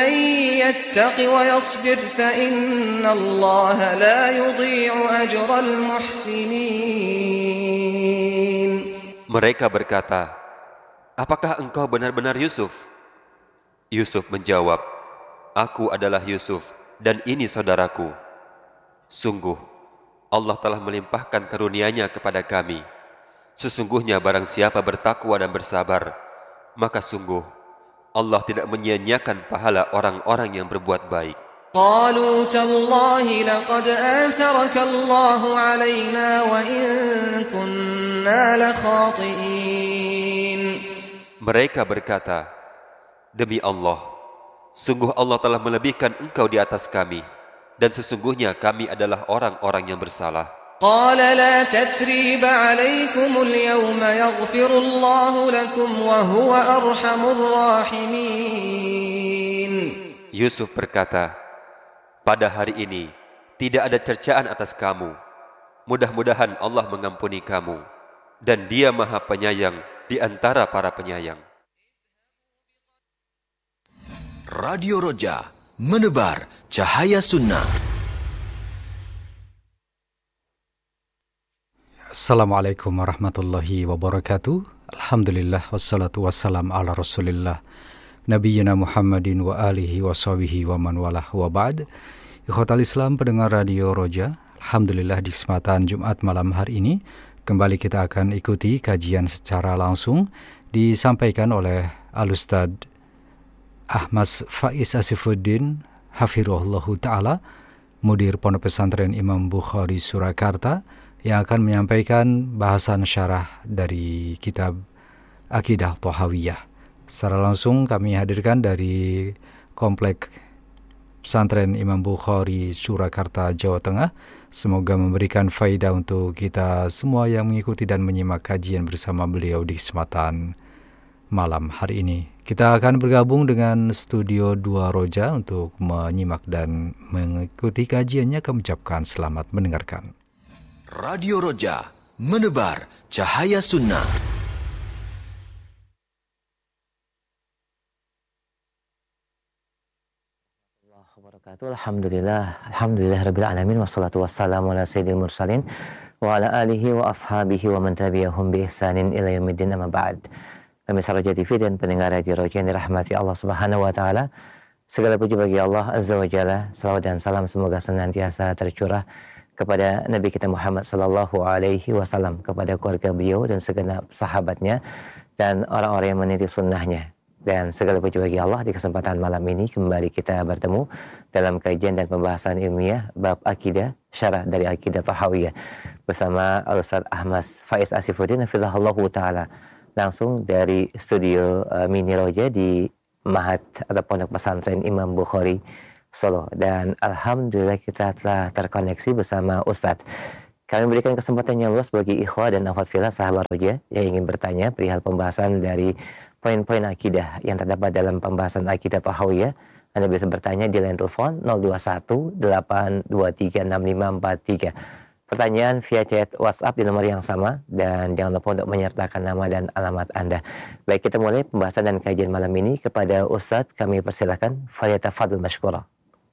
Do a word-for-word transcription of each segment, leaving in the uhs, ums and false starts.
ومن يتق ويصبر فإن الله لا يضيع أجر المحسنين. Mereka berkata, apakah engkau benar-benar Yusuf? Yusuf menjawab, aku adalah Yusuf dan ini saudaraku. Sungguh, Allah telah melimpahkan karunia-Nya kepada kami. Sesungguhnya barang siapa bertakwa dan bersabar, maka sungguh Allah tidak menyia-nyiakan pahala orang-orang yang berbuat baik. قالوا تالله لقد آثرك الله علينا وإن كنا لخاطئين. Mereka berkata, demi Allah, sungguh Allah telah melebihkan engkau di atas kami, dan sesungguhnya kami adalah orang-orang yang bersalah. قال لا تثريب عليكم اليوم يغفر الله لكم وهو أرحم الراحمين. Yusuf berkata, pada hari ini tidak ada cercaan atas kamu. Mudah-mudahan Allah mengampuni kamu, dan Dia Maha Penyayang di antara para penyayang. Radio Roja, menebar cahaya sunnah. Assalamualaikum warahmatullahi wabarakatuh. Alhamdulillah wassalatu wassalam ala rasulillah Nabiyyina Muhammadin wa alihi wa sahbihi wa man walah wa ba'd. Ikhwatal Islam pendengar Radio Roja, alhamdulillah di kesempatan Jumat malam hari ini kembali kita akan ikuti kajian secara langsung disampaikan oleh Al-Ustaz Ahmad Faiz Asifuddin hafirullahu ta'ala, Mudir Pondok Pesantren Imam Bukhari Surakarta, yang akan menyampaikan bahasan syarah dari kitab Aqidah Thahawiyah. Secara langsung kami hadirkan dari Komplek Pesantren Imam Bukhari Surakarta, Jawa Tengah. Semoga memberikan faedah untuk kita semua yang mengikuti dan menyimak kajian bersama beliau di kesempatan malam hari ini. Kita akan bergabung dengan Studio dua Roja untuk menyimak dan mengikuti kajiannya. Kami ucapkan selamat mendengarkan. Radio Roja, menebar cahaya sunnah. Alhamdulillah, alhamdulillah rabbil alamin, wassalatu wassalamu ala sayyidil mursalin wa ala alihi wa ashabihi wa man tabi'ahum bi ihsanin ila yaumiddin, amma ba'd. Pemirsa Roja T V dan pendengar Radio Roja yang dirahmati Allah Subhanahu wa taala, segala puji bagi Allah Azza wa Jalla. Salawat dan salam semoga senantiasa tercurah kepada Nabi kita Muhammad sallallahu alaihi wasallam, kepada keluarga beliau dan segenap sahabatnya dan orang-orang yang meniti sunnahnya. Dan segala puji bagi Allah, di kesempatan malam ini kembali kita bertemu dalam kajian dan pembahasan ilmiah bab akidah, syarah dari Aqidah Thahawiyah bersama Al-Ustaz Ahmad Faiz Asifuddin hafizahullahu ta'ala, langsung dari studio uh, Mini Roja di Mahat atau Pondok Pesantren Imam Bukhari Solo. Dan alhamdulillah kita telah terkoneksi bersama Ustaz. Kami berikan kesempatan yang luas bagi ikhwah dan akhwat fillah sahabat Roja yang ingin bertanya perihal pembahasan dari poin-poin akidah yang terdapat dalam pembahasan Aqidah Thahawiyah. Anda bisa bertanya di line telepon nol dua satu delapan dua tiga enam lima empat tiga. Pertanyaan via chat WhatsApp di nomor yang sama, dan jangan lupa untuk menyertakan nama dan alamat Anda. Baik, kita mulai pembahasan dan kajian malam ini. Kepada Ustadz kami persilakan, falyatafadhal mashkura.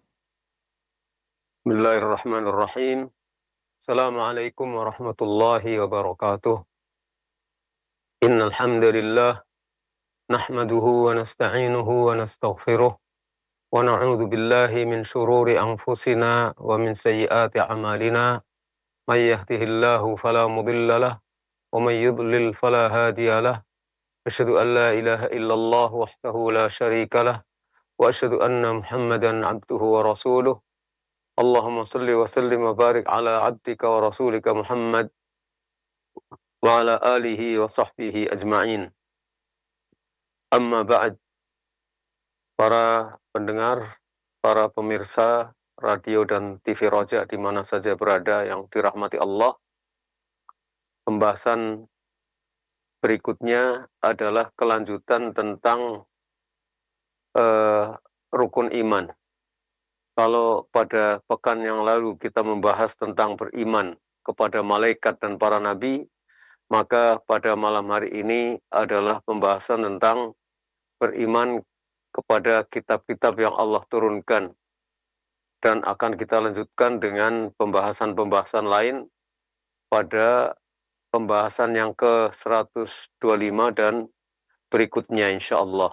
Bismillahirrahmanirrahim. Assalamualaikum warahmatullahi wabarakatuh. Innal hamdalillah nahmaduhu wa nasta'inuhu wa nastaghfiruh wa na'udzu billahi min shururi anfusina wa min sayyiati a'malina. May yahdihillahu fala mudilla lahu wa may yudlil fala hadiya lahu. Asyhadu an la ilaha illallah wahdahu la syarika lahu wa asyhadu anna Muhammadan 'abduhu wa rasuluh. Allahumma shalli wa sallim wa barik ala 'abdika wa rasulika Muhammad wa ala alihi wa sahbihi ajma'in. Amma ba'd. Para pendengar, para pemirsa radio dan T V Roja di mana saja berada yang dirahmati Allah, pembahasan berikutnya adalah kelanjutan tentang uh, rukun iman. Kalau pada pekan yang lalu kita membahas tentang beriman kepada malaikat dan para nabi, maka pada malam hari ini adalah pembahasan tentang beriman kepada kitab-kitab yang Allah turunkan. Dan akan kita lanjutkan dengan pembahasan-pembahasan lain pada pembahasan yang ke seratus dua puluh lima dan berikutnya insya Allah.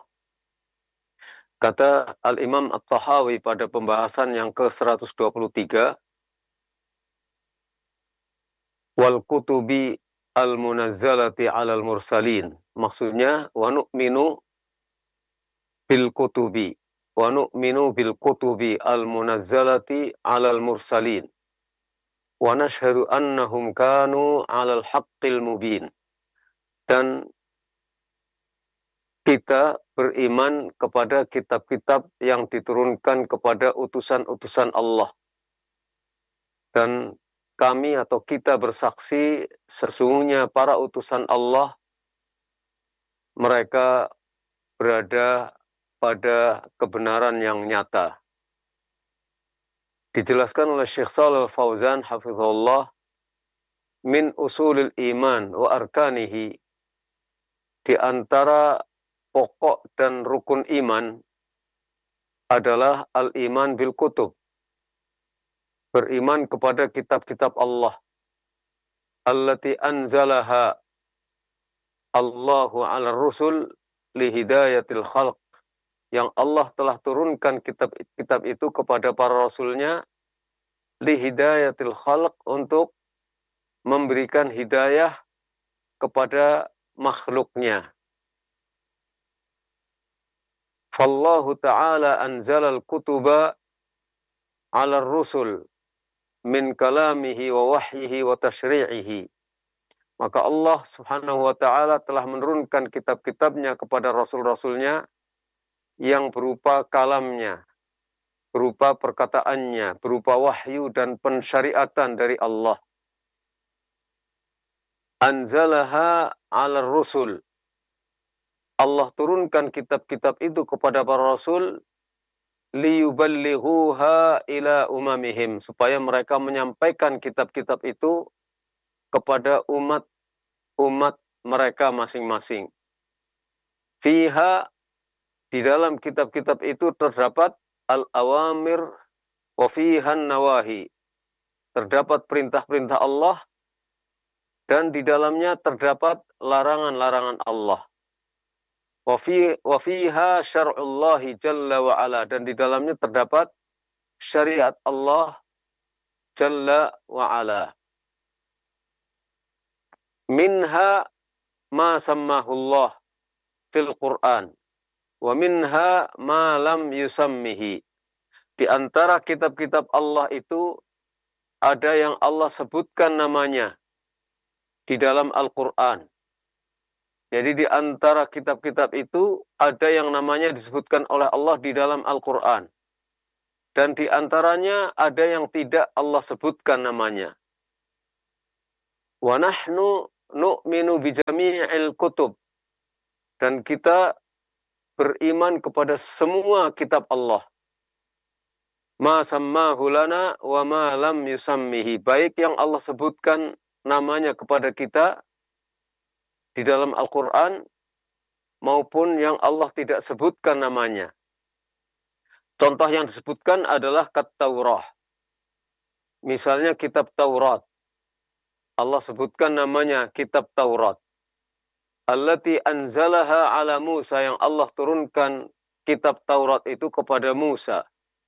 Kata Al-Imam At-Tahawi pada pembahasan yang ke seratus dua puluh tiga, wal kutubi al-munazzalati 'alal mursalin. Maksudnya wa nu'minu bil kutubi wa nu'minu bil kutubi al-munazzalati 'alal mursalin wa nashhadu annahum kanu 'alal haqqil mubin. Dan kita beriman kepada kitab-kitab yang diturunkan kepada utusan-utusan Allah. Dan kami atau kita bersaksi sesungguhnya para utusan Allah mereka berada pada kebenaran yang nyata. Dijelaskan oleh Syekh Shalal Fauzan hafizahullah, min usulil iman wa arkanihi, di antara pokok dan rukun iman adalah al-iman bil kutub, beriman kepada kitab-kitab Allah, allati anzalaha Allahu ala rusul li hidayatil khalq, yang Allah telah turunkan kitab-kitab itu kepada para rasulnya li hidayatil khalq, untuk memberikan hidayah kepada makhluknya. Fallahu ta'ala anzalal kutuba ala rusul min kalamihi wa wahyihi wa tashri'ihi. Maka Allah subhanahu wa ta'ala telah menurunkan kitab-kitabnya kepada rasul-rasulnya yang berupa kalamnya, berupa perkataannya, berupa wahyu dan pensyariatan dari Allah. Anzalaha ala rusul. Allah turunkan kitab-kitab itu kepada para rasul liyuballighuha ila umamihim, supaya mereka menyampaikan kitab-kitab itu kepada umat-umat mereka masing-masing. Fiha, di dalam kitab-kitab itu terdapat al-awamir wa fihan nawahi, terdapat perintah-perintah Allah dan di dalamnya terdapat larangan-larangan Allah. Wa fiha syar'ullahi jalla wa ala, dan di dalamnya terdapat syariat Allah jalla wa ala. Minha ma sammahullah fil Qur'an wa minha ma lam yusammihi. Di antara kitab-kitab Allah itu ada yang Allah sebutkan namanya di dalam Al-Qur'an. Jadi di antara kitab-kitab itu ada yang namanya disebutkan oleh Allah di dalam Al-Qur'an. Dan di antaranya ada yang tidak Allah sebutkan namanya. Wa nahnu nu'minu bi jami'il kutub. Dan kita beriman kepada semua kitab Allah. Ma sammahu lana wa ma lam yusammihi. Baik yang Allah sebutkan namanya kepada kita di dalam Al-Quran maupun yang Allah tidak sebutkan namanya. Contoh yang disebutkan adalah Kat-Taurah. Misalnya kitab Taurat. Allah sebutkan namanya kitab Taurat. Allati anzalaha ala Musa, yang Allah turunkan kitab Taurat itu kepada Musa.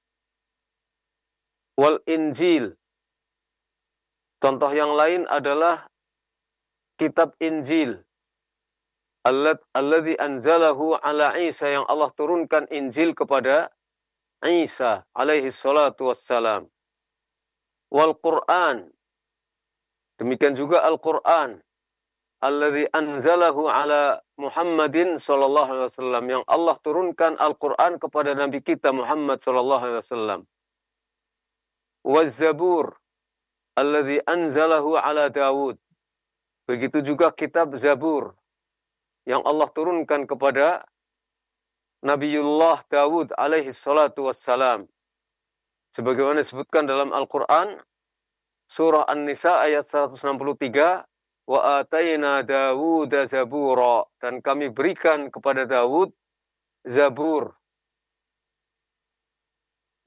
Wal Injil. Contoh yang lain adalah kitab Injil. Alladzi anzalahu ala Isa, yang Allah turunkan Injil kepada Isa alaihi salatu wassalam. Wal Qur'an. Demikian juga Al-Qur'an. Alladzi anzalahu ala Muhammadin sallallahu alaihi wasallam, yang Allah turunkan Al-Qur'an kepada Nabi kita Muhammad sallallahu alaihi wasallam. Waz Zabur. Alladzi anzalahu ala Dawud. Begitu juga kitab Zabur yang Allah turunkan kepada Nabiullah Dawud alaihi salatu wassalam. Sebagaimana disebutkan dalam Al-Quran, surah An-Nisa ayat seratus enam puluh tiga, wa atayna Dawuda zabura, dan kami berikan kepada Dawud Zabur,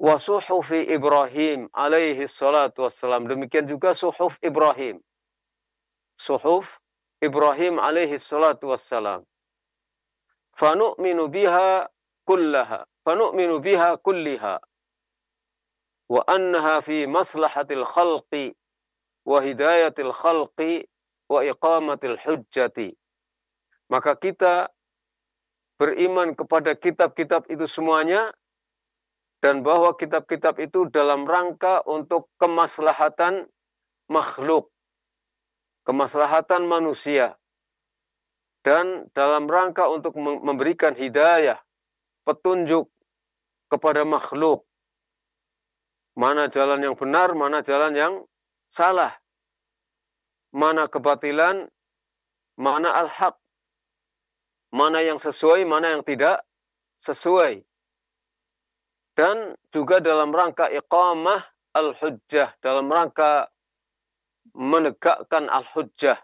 wa suhufi Ibrahim alaihi salatu wassalam. Demikian juga suhuf Ibrahim. Suhuf Ibrahim alaihi salatu wassalam. Fanu'minu biha kullaha. Fanu'minu biha kulliha. Wa annaha fi maslahatil khalqi wa hidayatil khalqi wa iqamatil hujjati. Maka kita beriman kepada kitab-kitab itu semuanya, dan bahwa kitab-kitab itu dalam rangka untuk kemaslahatan makhluk, kemaslahatan manusia, dan dalam rangka untuk memberikan hidayah, petunjuk kepada makhluk. Mana jalan yang benar, mana jalan yang salah. Mana kebatilan, mana al-haq. Mana yang sesuai, mana yang tidak sesuai. Dan juga dalam rangka iqamah al-hujjah, dalam rangka menegakkan al-hujjah,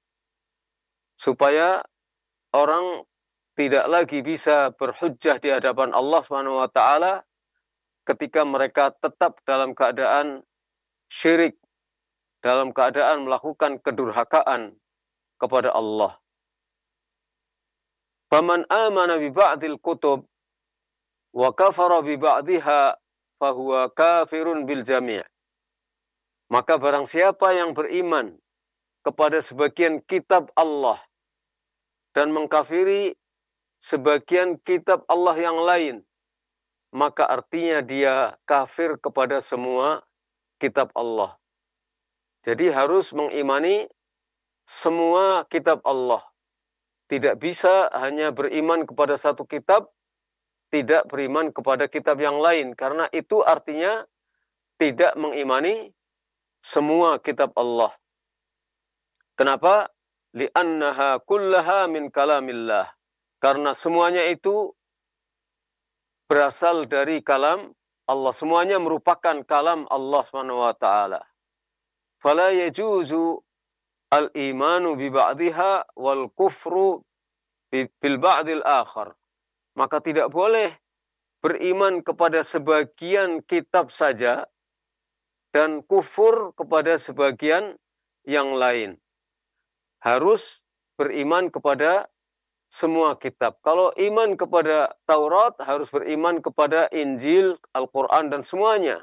supaya orang tidak lagi bisa berhujjah di hadapan Allah Subhanahu wa taala ketika mereka tetap dalam keadaan syirik, dalam keadaan melakukan kedurhakaan kepada Allah. Faman amana bi ba'dil kutub wa kafara bi ba'diha fahuwa kafirun bil jami'. Maka barang siapa yang beriman kepada sebagian kitab Allah dan mengkafiri sebagian kitab Allah yang lain, maka artinya dia kafir kepada semua kitab Allah. Jadi harus mengimani semua kitab Allah. Tidak bisa hanya beriman kepada satu kitab, tidak beriman kepada kitab yang lain. Karena itu artinya tidak mengimani semua kitab Allah. Kenapa? Li'annaha kullaha min kalamillah. Karena semuanya itu berasal dari kalam Allah. Semuanya merupakan kalam Allah subhanahu wa ta'ala. Fala yajuzu al-imanu bi ba'diha wal kufru bil ba'dil akhar. Maka tidak boleh beriman kepada sebagian kitab saja dan kufur kepada sebagian yang lain. Harus beriman kepada semua kitab. Kalau iman kepada Taurat, harus beriman kepada Injil, Al-Quran, dan semuanya.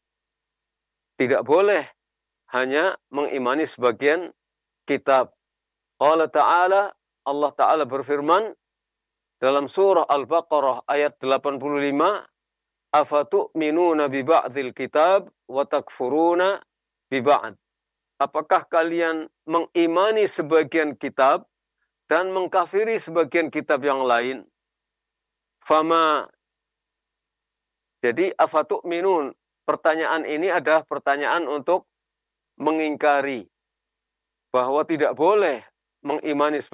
Tidak boleh hanya mengimani sebagian kitab. Allah Ta'ala, Allah Ta'ala berfirman dalam surah Al-Baqarah ayat delapan puluh lima, afatu'minuna bi ba'dil kitab wa takfuruna bi ba'd. Apakah kalian mengimani sebagian kitab dan mengkafiri sebagian kitab yang lain? Fama. Jadi afatu'minun, pertanyaan ini adalah pertanyaan untuk mengingkari bahwa tidak boleh mengimani sebagian